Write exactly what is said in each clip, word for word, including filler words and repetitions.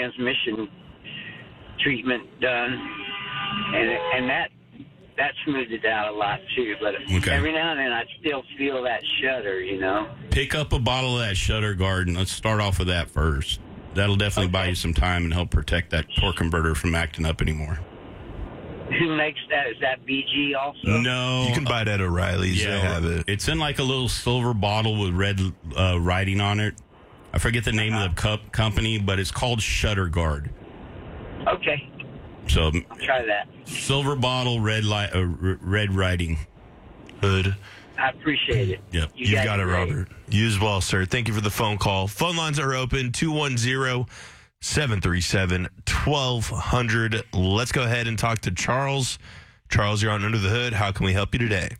transmission treatment done, and and that that smoothed it out a lot too. But okay. every now and then I still feel that shudder, you know. Pick up a bottle of that Shutter Guard, and let's start off with that first. That'll definitely okay. buy you some time and help protect that torque converter from acting up anymore. Who makes that? Is that B G also? No. You can buy it at O'Reilly's. Yeah, they have it. It's in like a little silver bottle with red uh, writing on it. I forget the name uh-huh. of the cup company, but it's called Shutter Guard. Okay. So I'll try that. Silver bottle, red light, uh, r- red writing. Hood. I appreciate it. Yep. You You've got it, great. Robert. You as well, sir. Thank you for the phone call. Phone lines are open, two one zero, seven three seven, one two zero zero. Let's go ahead and talk to Charles. Charles, you're on Under the Hood. How can we help you today?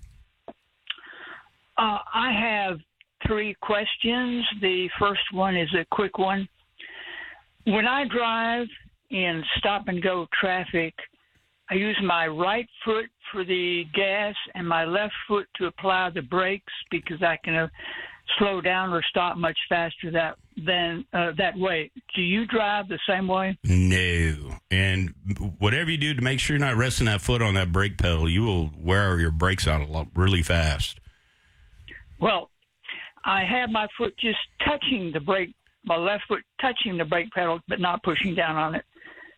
Uh, I have three questions. The first one is a quick one. When I drive in stop-and-go traffic, I use my right foot for the gas and my left foot to apply the brakes because I can uh, slow down or stop much faster that than uh, that way. Do you drive the same way? No. And whatever you do to make sure you're not resting that foot on that brake pedal, you will wear your brakes out a lot really fast. Well, I have my foot just touching the brake, my left foot touching the brake pedal, but not pushing down on it.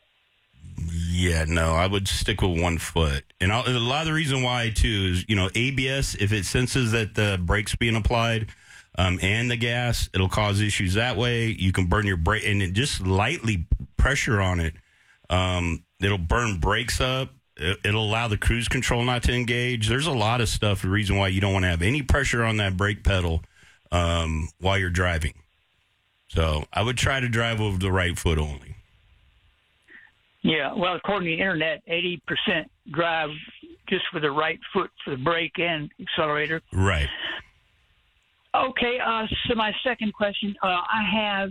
Yeah, no, I would stick with one foot. And I'll, a lot of the reason why, too, is, you know, A B S, if it senses that the brake's being applied um, and the gas, it'll cause issues that way. You can burn your brake, and it just lightly pressure on it. Um, it'll burn brakes up. It, it'll allow the cruise control not to engage. There's a lot of stuff, the reason why you don't want to have any pressure on that brake pedal um, while you're driving. So I would try to drive with the right foot only. Yeah, well, according to the internet, eighty percent drive just with the right foot for the brake and accelerator. Right. Okay, uh, so my second question, uh, I have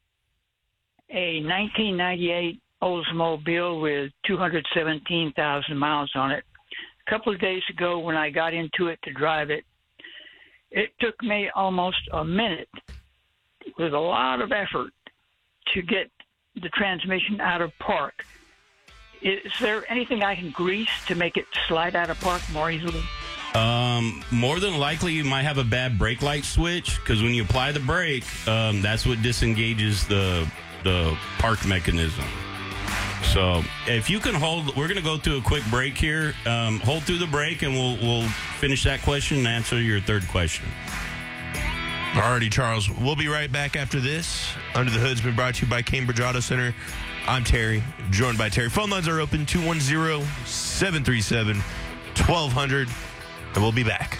a nineteen ninety-eight Oldsmobile with two hundred seventeen thousand miles on it. A couple of days ago when I got into it to drive it, it took me almost a minute with a lot of effort to get the transmission out of park. Is there anything I can grease to make it slide out of park more easily? Um, more than likely, you might have a bad brake light switch, because when you apply the brake, um, that's what disengages the the park mechanism. So if you can hold, we're going to go through a quick break here. Um, hold through the break, and we'll we'll finish that question and answer your third question. Alrighty, Charles. We'll be right back after this. Under the Hood's been brought to you by Cambridge Auto Center. I'm Terry, joined by Terry. Phone lines are open, two one zero, seven three seven, one two zero zero, and we'll be back.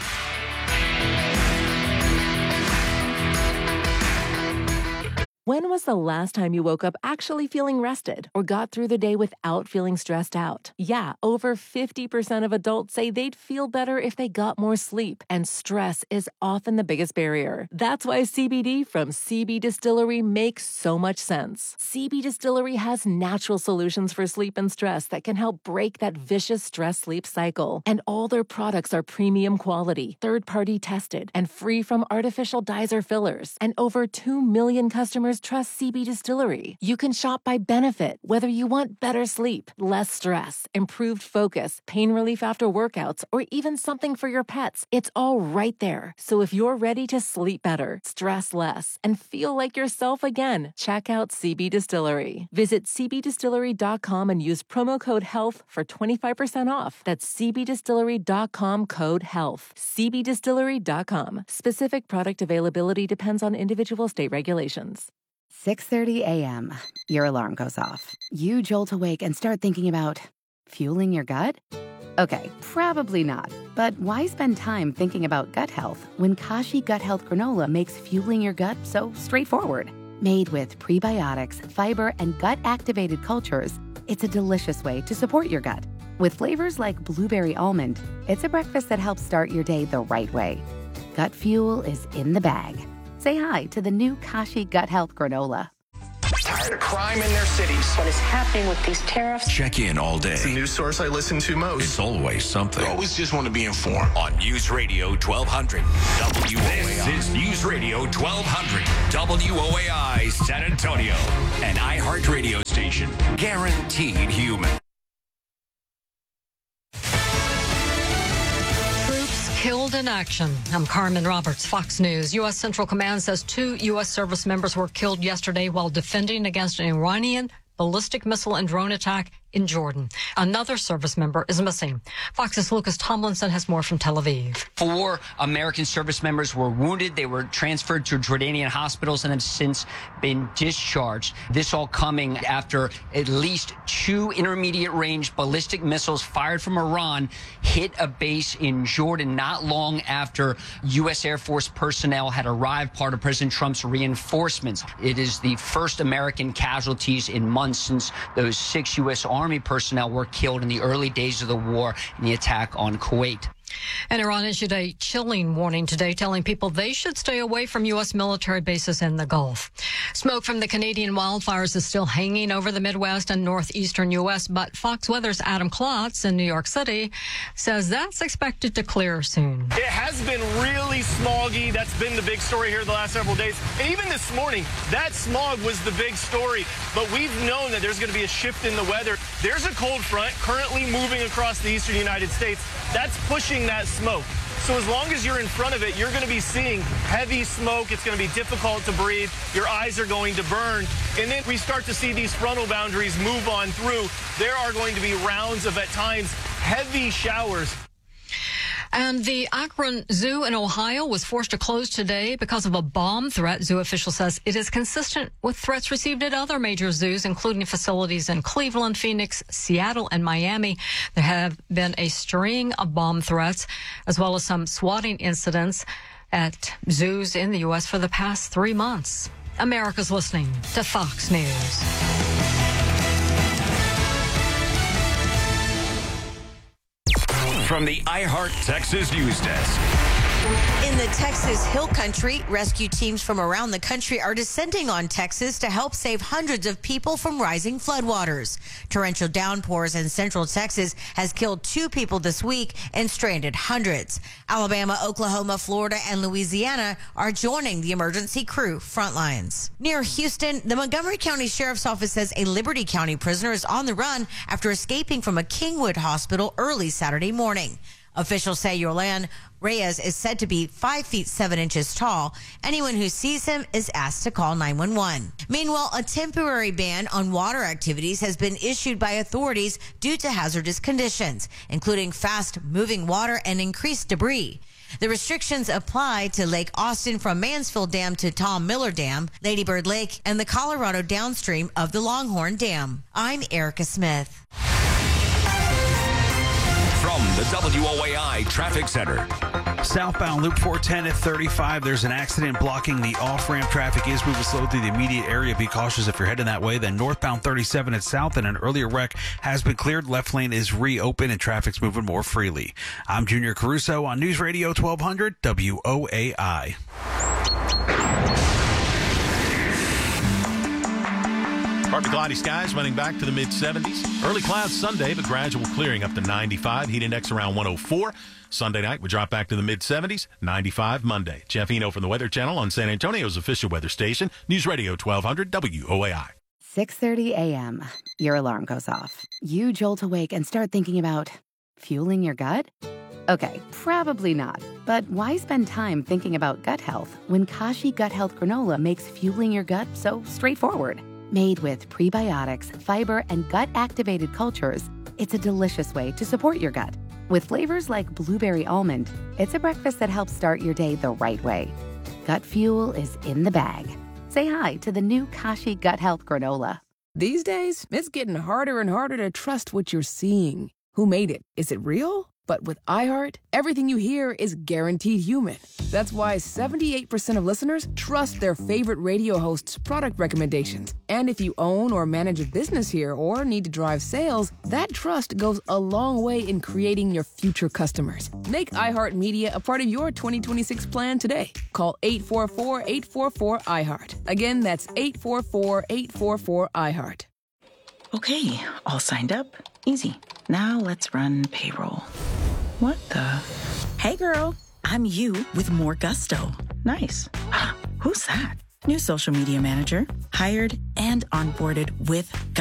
When was the last time you woke up actually feeling rested or got through the day without feeling stressed out? Yeah, over fifty percent of adults say they'd feel better if they got more sleep, and stress is often the biggest barrier. That's why C B D from C B Distillery makes so much sense. C B Distillery has natural solutions for sleep and stress that can help break that vicious stress-sleep cycle. And all their products are premium quality, third-party tested, and free from artificial dyes or fillers. And over two million customers trust C B Distillery. You can shop by benefit, whether you want better sleep, less stress, improved focus, pain relief after workouts, or even something for your pets. It's all right there. So if you're ready to sleep better, stress less, and feel like yourself again, check out C B Distillery. Visit c b distillery dot com and use promo code HEALTH for twenty-five percent off. That's c b distillery dot com code HEALTH. c b distillery dot com. Specific product availability depends on individual state regulations. six thirty a.m. Your alarm goes off. You jolt awake and start thinking about fueling your gut? Okay, probably not. But why spend time thinking about gut health when Kashi Gut Health Granola makes fueling your gut so straightforward? Made with prebiotics, fiber, and gut-activated cultures, it's a delicious way to support your gut. With flavors like blueberry almond, it's a breakfast that helps start your day the right way. Gut fuel is in the bag. Say hi to the new Kashi Gut Health Granola. Tired of crime in their cities. What is happening with these tariffs? Check in all day. It's the news source I listen to most. It's always something. I always just want to be informed. On News Radio twelve hundred W O A I. This is News Radio twelve hundred W O A I San Antonio, an iHeartRadio Guaranteed human. Killed in action. I'm Carmen Roberts, Fox News. U S. Central Command says two U S service members were killed yesterday while defending against an Iranian ballistic missile and drone attack in Jordan. Another service member is missing. Fox's Lucas Tomlinson has more from Tel Aviv. Four American service members were wounded. They were transferred to Jordanian hospitals and have since been discharged. This all coming after at least two intermediate-range ballistic missiles fired from Iran hit a base in Jordan not long after U S. Air Force personnel had arrived, part of President Trump's reinforcements. It is the first American casualties in months since those six U S. Army Army personnel were killed in the early days of the war in the attack on Kuwait. And Iran issued a chilling warning today, telling people they should stay away from U S military bases in the Gulf. Smoke from the Canadian wildfires is still hanging over the Midwest and northeastern U S, but Fox Weather's Adam Klotz in New York City says that's expected to clear soon. It has been really smoggy. That's been the big story here the last several days. And even this morning, that smog was the big story. But we've known that there's going to be a shift in the weather. There's a cold front currently moving across the eastern United States. That's pushing that smoke. So as long as you're in front of it, you're going to be seeing heavy smoke. It's going to be difficult to breathe. Your eyes are going to burn. And then we start to see these frontal boundaries move on through. There are going to be rounds of, at times, heavy showers. And the Akron Zoo in Ohio was forced to close today because of a bomb threat. Zoo official says it is consistent with threats received at other major zoos, including facilities in Cleveland, Phoenix, Seattle, and Miami. There have been a string of bomb threats, as well as some swatting incidents at zoos in the U S for the past three months. America's listening to Fox News. From the iHeart Texas News Desk. In the Texas Hill Country, rescue teams from around the country are descending on Texas to help save hundreds of people from rising floodwaters. Torrential downpours in central Texas has killed two people this week and stranded hundreds. Alabama, Oklahoma, Florida, and Louisiana are joining the emergency crew front lines. Near Houston, the Montgomery County Sheriff's Office says a Liberty County prisoner is on the run after escaping from a Kingwood hospital early Saturday morning. Officials say Yorlan Reyes is said to be five feet seven inches tall. Anyone who sees him is asked to call nine one one. Meanwhile, a temporary ban on water activities has been issued by authorities due to hazardous conditions, including fast-moving water and increased debris. The restrictions apply to Lake Austin from Mansfield Dam to Tom Miller Dam, Lady Bird Lake, and the Colorado downstream of the Longhorn Dam. I'm Erica Smith. From the W O A I Traffic Center. Southbound Loop four ten at thirty-five. There's an accident blocking the off-ramp. Traffic is moving slow through the immediate area. Be cautious if you're heading that way. Then northbound thirty-seven at South, and an earlier wreck has been cleared. Left lane is reopened and traffic's moving more freely. I'm Junior Caruso on News Radio twelve hundred W O A I. Partly cloudy skies running back to the mid seventies. Early clouds Sunday, but gradual clearing up to ninety-five. Heat index around one oh four. Sunday night, we drop back to the mid seventies. ninety-five Monday. Jeff Eno from the Weather Channel on San Antonio's official weather station. News Radio twelve hundred W O A I. six thirty a.m. Your alarm goes off. You jolt awake and start thinking about fueling your gut? Okay, probably not. But why spend time thinking about gut health when Kashi Gut Health Granola makes fueling your gut so straightforward? Made with prebiotics, fiber, and gut-activated cultures, it's a delicious way to support your gut. With flavors like blueberry almond, it's a breakfast that helps start your day the right way. Gut fuel is in the bag. Say hi to the new Kashi Gut Health Granola. These days, it's getting harder and harder to trust what you're seeing. Who made it? Is it real? But with iHeart, everything you hear is guaranteed human. That's why seventy-eight percent of listeners trust their favorite radio hosts' product recommendations. And if you own or manage a business here or need to drive sales, that trust goes a long way in creating your future customers. Make iHeartMedia a part of your twenty twenty-six plan today. Call eight four four, eight four four, iHeart. Again, that's eight four four, eight four four, iHeart. Okay, all signed up. Easy. Now let's run payroll. What the? Hey girl, I'm you with more gusto. Nice. Who's that? New social media manager. Hired and onboarded with gusto.